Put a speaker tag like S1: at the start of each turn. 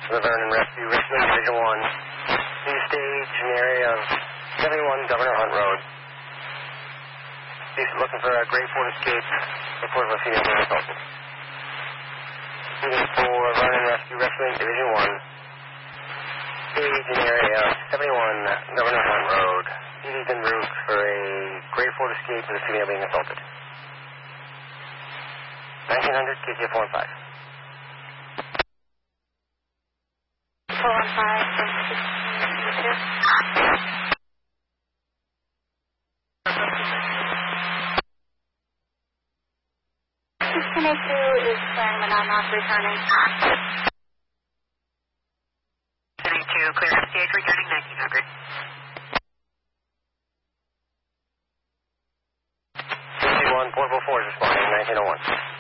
S1: The Vernon Rescue, Richmond Division 1. New stage in the area of 71 Governor Hunt Road. He's looking for a grade 4 escape. Report of a female being assaulted. Shooting for Vernon Rescue, Richmond Division 1. Stage in the area of 71 Governor Hunt Road. He's en route for a grade 4 escape with a female being assaulted. 1900 KTF 15.
S2: 1682 is clearing but not returning.
S3: 1682, clear stage, returning 1900.
S1: 61, Portable 4 is responding, 1901.